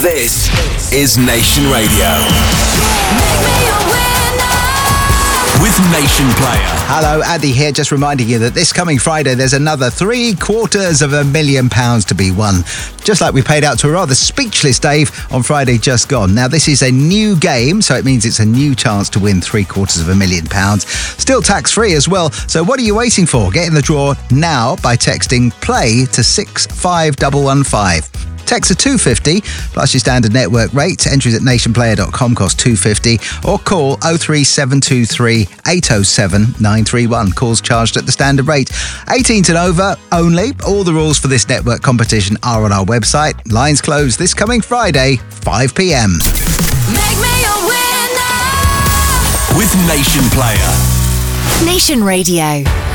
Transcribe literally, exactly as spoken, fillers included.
This is Nation Radio. With Nation Player. Hello, Andy here, just reminding you that this coming Friday there's another three quarters of a million pounds to be won. Just like we paid out to a rather speechless Dave on Friday just gone. Now this is a new game, so it means it's a new chance to win three quarters of a million pounds. Still tax-free as well, so what are you waiting for? Get in the draw now by texting PLAY to six five one one five. Text are two pounds fifty plus your standard network rate. Entries at nationplayer dot com cost two pounds fifty or call oh three seven two three eight oh seven nine three one. Calls charged at the standard rate. eighteen and over only. All the rules for this network competition are on our website. Lines close this coming Friday, five p.m. Make me a winner with Nation Player. Nation Radio.